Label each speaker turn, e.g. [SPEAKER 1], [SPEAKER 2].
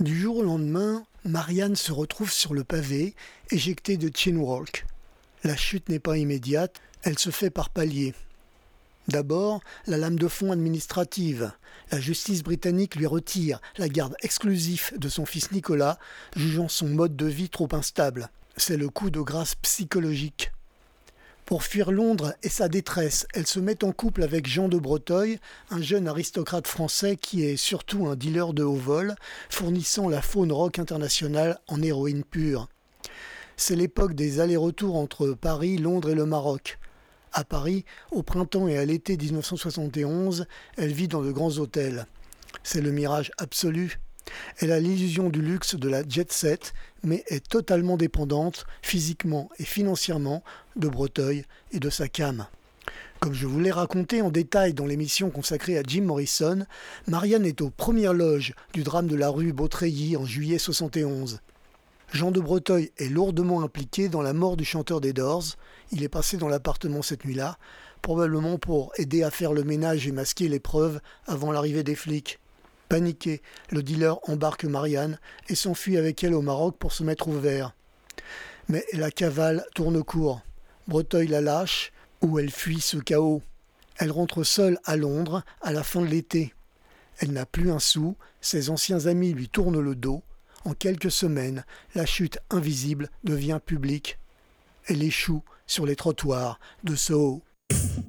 [SPEAKER 1] Du jour au lendemain, Marianne se retrouve sur le pavé, éjectée de Chinwalk. La chute n'est pas immédiate, elle se fait par paliers. D'abord, la lame de fond administrative. La justice britannique lui retire la garde exclusive de son fils Nicolas, jugeant son mode de vie trop instable. C'est le coup de grâce psychologique. Pour fuir Londres et sa détresse, elle se met en couple avec Jean de Breteuil, un jeune aristocrate français qui est surtout un dealer de haut vol, fournissant la faune rock internationale en héroïne pure. C'est l'époque des allers-retours entre Paris, Londres et le Maroc. À Paris, au printemps et à l'été 1971, elle vit dans de grands hôtels. C'est le mirage absolu. Elle a l'illusion du luxe de la jet-set, mais est totalement dépendante, physiquement et financièrement, de Breteuil et de sa cam. Comme je vous l'ai raconté en détail dans l'émission consacrée à Jim Morrison, Marianne est aux premières loges du drame de la rue Beautreilly en juillet 71. Jean de Breteuil est lourdement impliqué dans la mort du chanteur des Doors. Il est passé dans l'appartement cette nuit-là, probablement pour aider à faire le ménage et masquer les preuves avant l'arrivée des flics. Paniqué, le dealer embarque Marianne et s'enfuit avec elle au Maroc pour se mettre au vert. Mais la cavale tourne court. Breteuil la lâche, ou elle fuit ce chaos. Elle rentre seule à Londres à la fin de l'été. Elle n'a plus un sou, ses anciens amis lui tournent le dos. En quelques semaines, la chute invisible devient publique. Elle échoue sur les trottoirs de Soho.